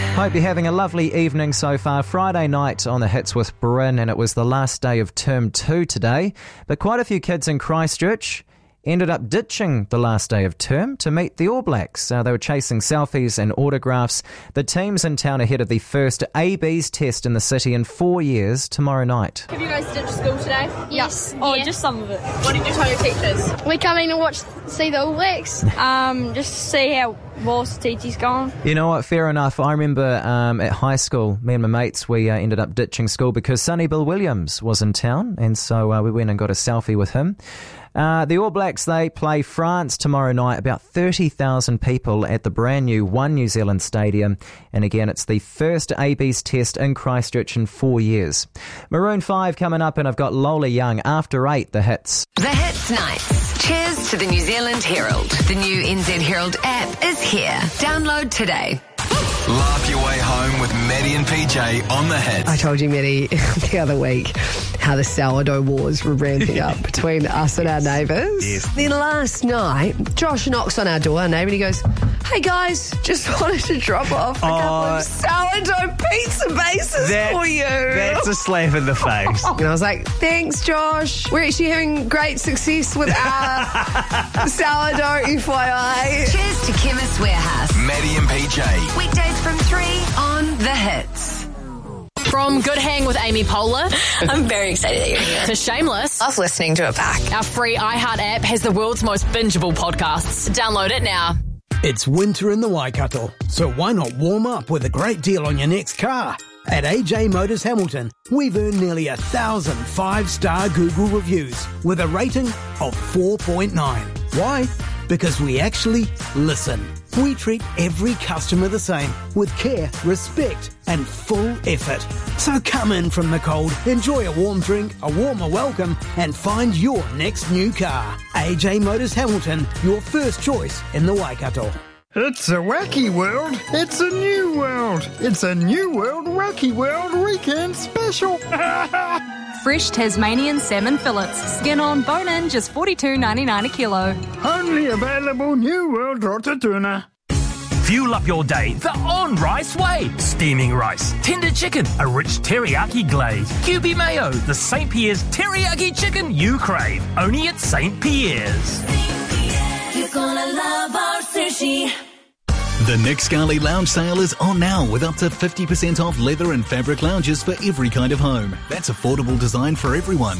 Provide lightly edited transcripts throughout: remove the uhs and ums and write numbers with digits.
Hope you're having a lovely evening so far. Friday night on the Hits with Bryn, and it was the last day of Term 2 today. But quite a few kids in Christchurch ended up ditching the last day of term to meet the All Blacks. They were chasing selfies and autographs. The team's in town ahead of the first AB's test in the city in 4 years tomorrow night. Have you guys ditched school today? Yes. Oh, yeah. Just some of it. What did you tell your teachers? We're coming to see the All Blacks. Just see how Ross teacher's going. You know what, fair enough. I remember at high school, me and my mates, we ended up ditching school because Sonny Bill Williams was in town, and so we went and got a selfie with him. The All Blacks, they play France tomorrow night, about 30,000 people at the brand new One New Zealand Stadium. And again, it's the first AB's test in Christchurch in 4 years. Maroon 5 coming up, and I've got Lola Young after 8, the hits. The Hits Nights. Cheers to the New Zealand Herald. The new NZ Herald app is here. Download today. Laugh your way home with Maddie and PJ on the Hits. I told you, Maddie, the other week how the sourdough wars were ramping up between us and our neighbours. Yes. Then last night, Josh knocks on our door, our neighbour, and he goes, "Hey guys, just wanted to drop off a couple of sourdough pizza bases for you." That's a slap in the face. And I was like, "Thanks, Josh. We're actually having great success with our sourdough, FYI. Cheers to Chemist Warehouse. Maddie and PJ. Weekdays from 3 on The Hits. From Good Hang with Amy Poehler I'm very excited that you're here. to Shameless, Love listening to it back. our free iHeart app has the world's most bingeable podcasts. Download it now. It's winter in the Waikato, so why not warm up with a great deal on your next car? At AJ Motors Hamilton, we've earned nearly 1,000 5-star Google reviews with a rating of 4.9. Why? Because we actually listen. We treat every customer the same, with care, respect, and full effort. So come in from the cold, enjoy a warm drink, a warmer welcome, and find your next new car. AJ Motors Hamilton, your first choice in the Waikato. It's a wacky world. It's a new world. It's a new world wacky world weekend special. Fresh Tasmanian salmon fillets, skin on, bone in, just $42.99 a kilo. Only available New World Rotatuna. Fuel up your day the on-rice way. Steaming rice, tender chicken, a rich teriyaki glaze, QB mayo, the St. Pierre's teriyaki chicken you crave. Only at St. Pierre's. You're gonna love our sushi. The Nick Scali Lounge sale is on now with up to 50% off leather and fabric lounges for every kind of home. That's affordable design for everyone.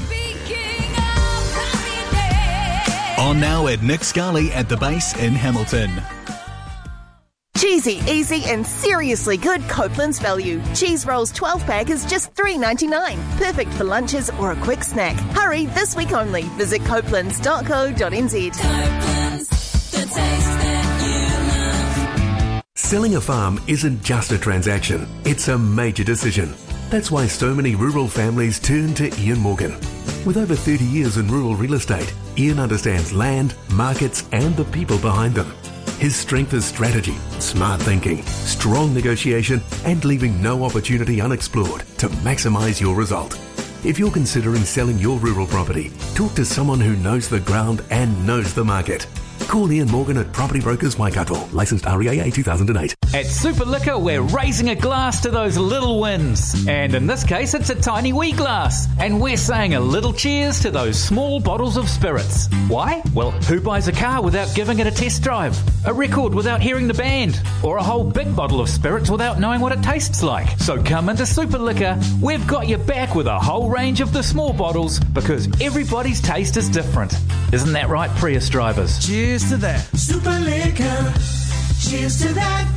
On now at Nick Scali at the base in Hamilton. Cheesy, easy and seriously good Copeland's value. Cheese rolls 12-pack is just $3.99. Perfect for lunches or a quick snack. Hurry, this week only. Visit copelands.co.nz. Copeland's, the taste that you love. Selling a farm isn't just a transaction, it's a major decision. That's why so many rural families turn to Ian Morgan. With over 30 years in rural real estate, Ian understands land, markets and the people behind them. His strength is strategy, smart thinking, strong negotiation and leaving no opportunity unexplored to maximise your result. If you're considering selling your rural property, talk to someone who knows the ground and knows the market. Call Ian Morgan at Property Brokers Waikato, licensed REAA 2008. At Super Liquor, we're raising a glass to those little wins. And in this case, it's a tiny wee glass. And we're saying a little cheers to those small bottles of spirits. Why? Well, who buys a car without giving it a test drive? A record without hearing the band? Or a whole big bottle of spirits without knowing what it tastes like? So come into Super Liquor. We've got you back with a whole range of the small bottles because everybody's taste is different. Isn't that right, Prius drivers? Cheers to that. Super Liquor. Cheers to that.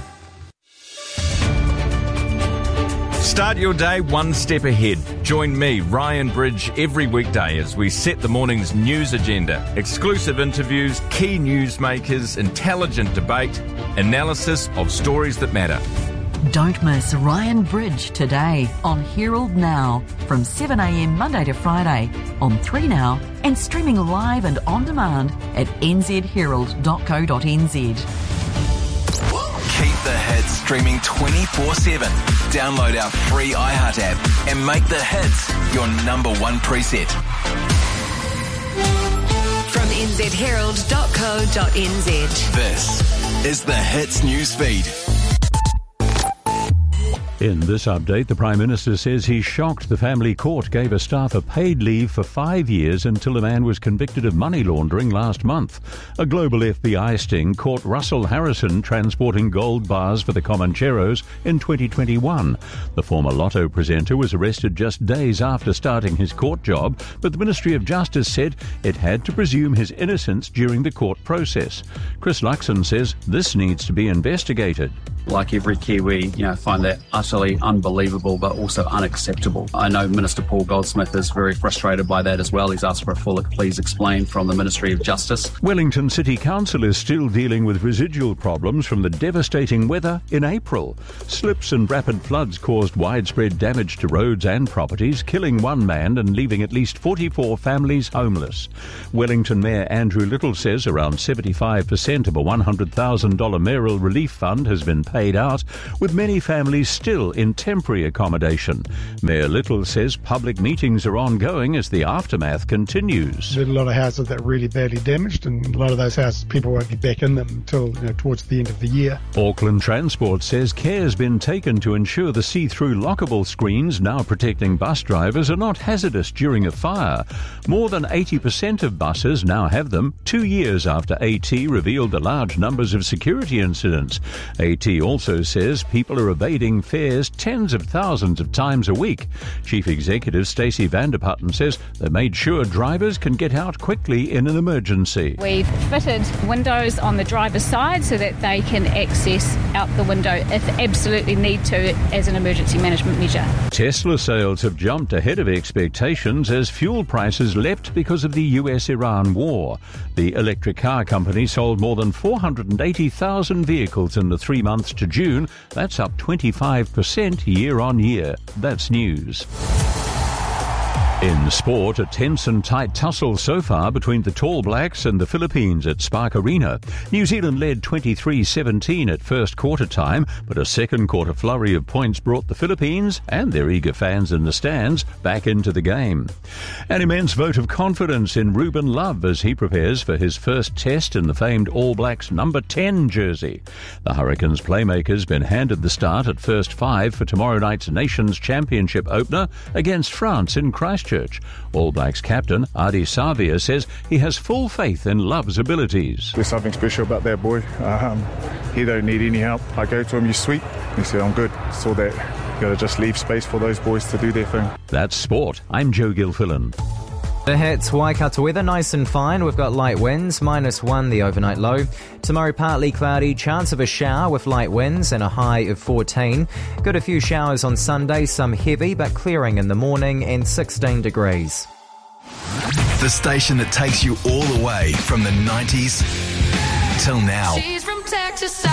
Start your day one step ahead. Join me, Ryan Bridge, every weekday as we set the morning's news agenda. Exclusive interviews, key newsmakers, intelligent debate, analysis of stories that matter. Don't miss Ryan Bridge today on Herald Now from 7 a.m. Monday to Friday on 3 Now and streaming live and on demand at nzherald.co.nz. Keep the hits streaming 24/7. Download our free iHeart app and make the hits your number one preset. From nzherald.co.nz. This is the Hits newsfeed. In this update, the Prime Minister says he's shocked the family court gave a staff a paid leave for 5 years until a man was convicted of money laundering last month. A global FBI sting caught Russell Harrison transporting gold bars for the Comancheros in 2021. The former Lotto presenter was arrested just days after starting his court job, but the Ministry of Justice said it had to presume his innocence during the court process. Chris Luxon says this needs to be investigated. Like every Kiwi, find that utterly unbelievable but also unacceptable. I know Minister Paul Goldsmith is very frustrated by that as well. He's asked for a full please explain from the Ministry of Justice. Wellington City Council is still dealing with residual problems from the devastating weather in April. Slips and rapid floods caused widespread damage to roads and properties, killing one man and leaving at least 44 families homeless. Wellington Mayor Andrew Little says around 75% of a $100,000 mayoral relief fund has been paid out, with many families still in temporary accommodation. Mayor Little says public meetings are ongoing as the aftermath continues. There's a lot of houses that are really badly damaged, and a lot of those houses people won't be back in them until towards the end of the year. Auckland Transport says care has been taken to ensure the see-through lockable screens now protecting bus drivers are not hazardous during a fire. More than 80% of buses now have them, 2 years after AT revealed the large numbers of security incidents. AT also says people are evading fares tens of thousands of times a week. Chief Executive Stacey Vanderputten says they made sure drivers can get out quickly in an emergency. We've fitted windows on the driver's side so that they can access out the window if they absolutely need to as an emergency management measure. Tesla sales have jumped ahead of expectations as fuel prices leapt because of the US-Iran war. The electric car company sold more than 480,000 vehicles in the 3 months to June. That's up 25% year on year. That's news. In sport, a tense and tight tussle so far between the Tall Blacks and the Philippines at Spark Arena. New Zealand led 23-17 at first quarter time, but a second quarter flurry of points brought the Philippines and their eager fans in the stands back into the game. An immense vote of confidence in Ruben Love as he prepares for his first test in the famed All Blacks number 10 jersey. The Hurricanes playmakers been handed the start at first five for tomorrow night's Nations Championship opener against France in Christchurch. All Blacks captain Adi Savia says he has full faith in Love's abilities. There's something special about that boy. He don't need any help. I go to him, you sweet? He said, I'm good. So that you got to just leave space for those boys to do their thing. That's sport. I'm Joe Gilfillan. The Hits Waikato weather, nice and fine. We've got light winds, -1 the overnight low. Tomorrow partly cloudy, chance of a shower with light winds and a high of 14. Got a few showers on Sunday, some heavy but clearing in the morning and 16 degrees. The station that takes you all the way from the 90s till now. She's from Texas.